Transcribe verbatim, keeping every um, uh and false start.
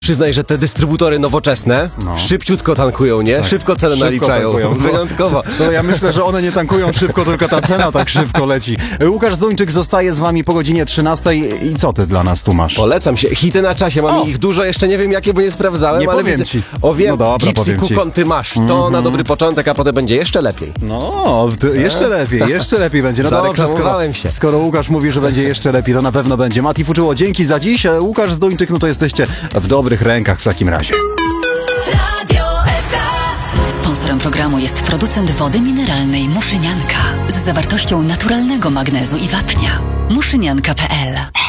Przyznaj, że te dystrybutory nowoczesne No. szybciutko tankują, nie? Tak. Szybko cenę Szybko naliczają. tankują. Wyjątkowo. No ja myślę, że one nie tankują szybko, tylko ta cena tak szybko leci. Łukasz Zduńczyk zostaje z wami po godzinie trzynastej. I co ty dla nas tu masz? Polecam się. Hity na czasie. Mam O. ich dużo, jeszcze nie wiem jakie, bo nie sprawdzałem, Nie ale powiem widzę. ci. O wiem, No dobra, Gypsy powiem ci. Kukon ty masz. To na dobry początek, a potem będzie jeszcze lepiej. No, to jeszcze lepiej, jeszcze lepiej będzie. No dobrze, skoro, Zareklamowałem się. skoro Łukasz mówi, że będzie jeszcze lepiej, to na pewno będzie. Mati Fuczuło, dzięki za dziś. Łukasz Zduńczyk, no to jesteście w dobrych rękach w takim razie. Sponsorem programu jest producent wody mineralnej Muszynianka z zawartością naturalnego magnezu i wapnia. muszynianka kropka p l